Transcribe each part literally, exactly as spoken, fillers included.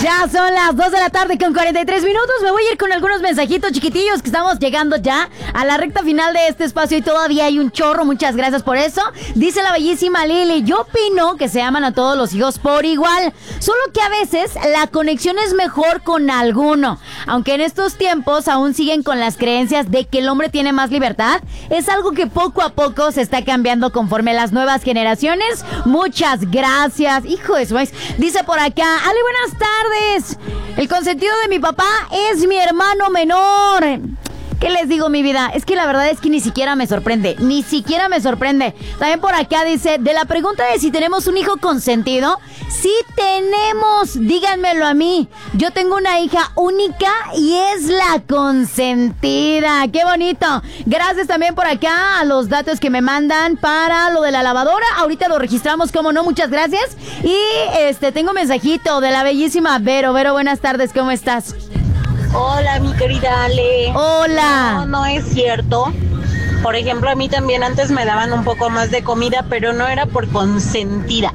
Ya son las dos de la tarde con cuarenta y tres minutos. Me voy a ir con algunos mensajitos chiquitillos que estamos llegando ya a la recta final de este espacio y todavía hay un chorro. Muchas gracias por eso. Dice la bellísima Lili: yo opino que se aman a todos los hijos por igual, solo que a veces la conexión es mejor con alguno. Aunque en estos tiempos aún siguen con las creencias de que el hombre tiene más libertad, es algo que poco a poco se está cambiando conforme las nuevas generaciones. Muchas gracias. Hijo de su maíz. Dice por acá: Ale, buenas tardes. El consentido de mi papá es mi hermano menor. ¿Qué les digo, mi vida? Es que la verdad es que ni siquiera me sorprende. Ni siquiera me sorprende. También por acá dice: de la pregunta de si tenemos un hijo consentido, sí tenemos. Díganmelo a mí. Yo tengo una hija única y es la consentida. ¡Qué bonito! Gracias también por acá a los datos que me mandan para lo de la lavadora. Ahorita lo registramos, cómo no. Muchas gracias. Y este tengo un mensajito de la bellísima Vero. Vero, buenas tardes. ¿Cómo estás? Hola, mi querida Ale. Hola. No, no es cierto. Por ejemplo, a mí también antes me daban un poco más de comida, pero no era por consentida.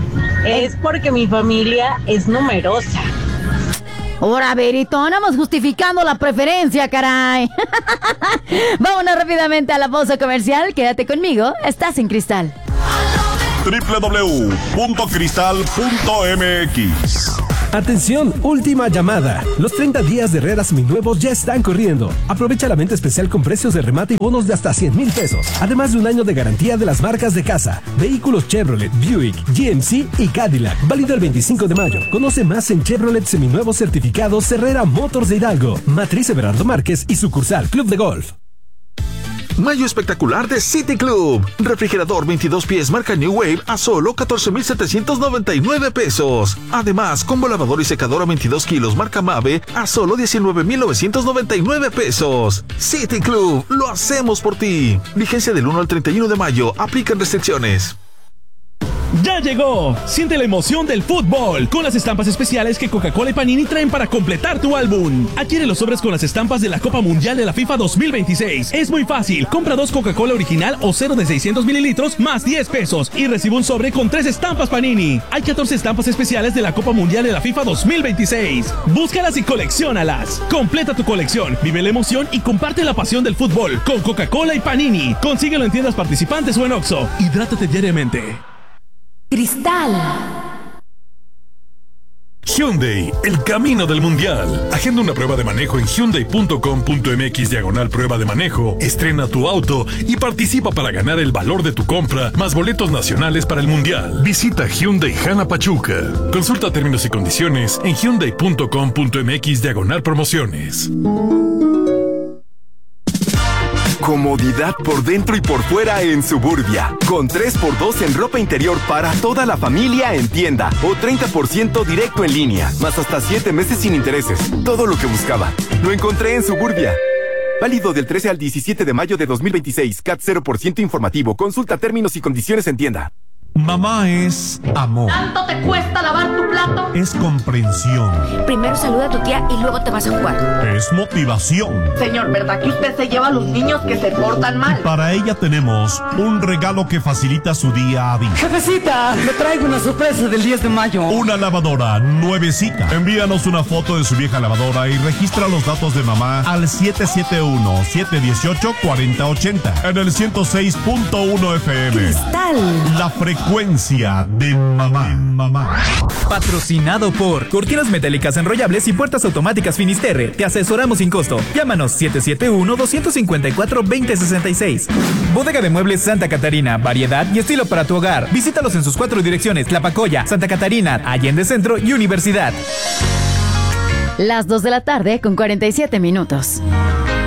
Es porque mi familia es numerosa. Ahora, Verito, andamos justificando la preferencia, caray. Vámonos rápidamente a la pausa comercial. Quédate conmigo. Estás en Cristal. doble u doble u doble u punto cristal punto m x. Atención, última llamada. Los treinta días de Herrera seminuevos ya están corriendo. Aprovecha la venta especial con precios de remate y bonos de hasta cien mil pesos. Además de un año de garantía de las marcas de casa. Vehículos Chevrolet, Buick, G M C y Cadillac. Válido el veinticinco de mayo. Conoce más en Chevrolet Seminuevos Certificados Herrera Motors de Hidalgo. Matriz Everardo Márquez y sucursal Club de Golf. Mayo espectacular de City Club. Refrigerador veintidós pies marca New Wave a solo catorce mil setecientos noventa y nueve pesos. Además, combo lavador y secadora veintidós kilos marca Mave a solo diecinueve mil novecientos noventa y nueve pesos. City Club, lo hacemos por ti. Vigencia del uno al treinta y uno de mayo. Aplican restricciones. ¡Ya llegó! Siente la emoción del fútbol con las estampas especiales que Coca-Cola y Panini traen para completar tu álbum. Adquiere los sobres con las estampas de la Copa Mundial de la FIFA dos mil veintiséis. Es muy fácil. Compra dos Coca-Cola original o cero de seiscientos mililitros más diez pesos y recibe un sobre con tres estampas Panini. Hay catorce estampas especiales de la Copa Mundial de la FIFA dos mil veintiséis. Búscalas y colecciónalas. Completa tu colección, vive la emoción y comparte la pasión del fútbol con Coca-Cola y Panini. Consíguelo en tiendas participantes o en Oxxo. Hidrátate diariamente. Cristal. Hyundai, el camino del mundial. Agenda una prueba de manejo en hyundai punto com punto m x diagonal prueba de manejo. Estrena tu auto y participa para ganar el valor de tu compra más boletos nacionales para el mundial. Visita Hyundai Jana Pachuca. Consulta términos y condiciones en hyundai punto com punto m x diagonal promociones. Comodidad por dentro y por fuera en Suburbia. Con tres por dos en ropa interior para toda la familia en tienda. O treinta por ciento directo en línea. Más hasta siete meses sin intereses. Todo lo que buscaba. Lo encontré en Suburbia. Válido del trece al diecisiete de mayo de dos mil veintiséis. C A T cero por ciento informativo. Consulta términos y condiciones en tienda. Mamá es amor. ¿Tanto te cuesta lavar tu plato? Es comprensión. Primero saluda a tu tía y luego te vas a jugar. Es motivación. Señor, ¿verdad que usted se lleva a los niños que se portan mal? Para ella tenemos un regalo que facilita su día a día. Jefecita, le traigo una sorpresa del diez de mayo. Una lavadora nuevecita. Envíanos una foto de su vieja lavadora y registra los datos de mamá al siete siete uno, siete uno ocho, cuatro cero ocho cero en el ciento seis punto uno F M. Cristal. La frecuencia de mamá. mamá. Patrocinado por Cortinas Metálicas Enrollables y Puertas Automáticas Finisterre. Te asesoramos sin costo. Llámanos siete siete uno, dos cinco cuatro, dos cero seis seis. Bodega de Muebles Santa Catarina. Variedad y estilo para tu hogar. Visítalos en sus cuatro direcciones: Tlapacoya, Santa Catarina, Allende Centro y Universidad. Las dos de la tarde con cuarenta y siete minutos.